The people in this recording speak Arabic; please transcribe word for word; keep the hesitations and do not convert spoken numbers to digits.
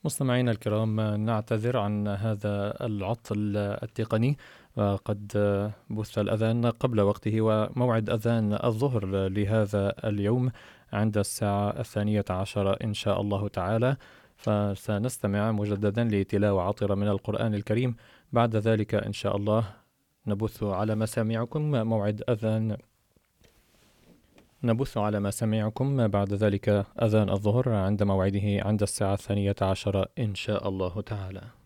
مستمعينا الكرام، نعتذر عن هذا العطل التقني. قد بث الأذان قبل وقته، وموعد أذان الظهر لهذا اليوم عند الساعة الثانية عشر إن شاء الله تعالى، فسنستمع مجددا لتلاوة عطرة من القرآن الكريم. بعد ذلك إن شاء الله نبث على مسامعكم موعد أذان نبث على مسامعكم بعد ذلك أذان الظهر عند موعده عند الساعة الثانية عشر إن شاء الله تعالى.